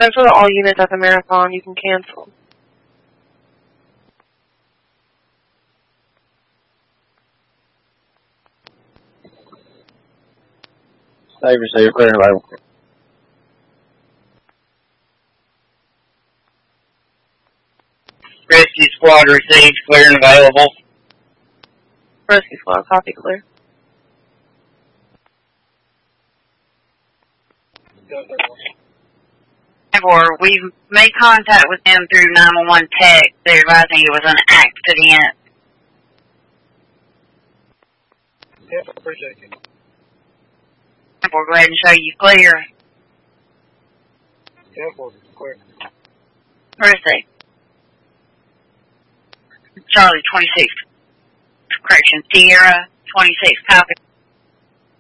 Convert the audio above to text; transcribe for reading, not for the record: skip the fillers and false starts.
Those are all units at the marathon. You can cancel. Save receiver, clear and available. Rescue squad received, clear and available. Rescue squad, copy, clear. We've made contact with them through 911 text. They're advising it was an accident. Yes, I appreciate it. We'll go ahead and show you clear. Yes, clear. Receive. Charlie 26. Correction, Sierra 26, copy.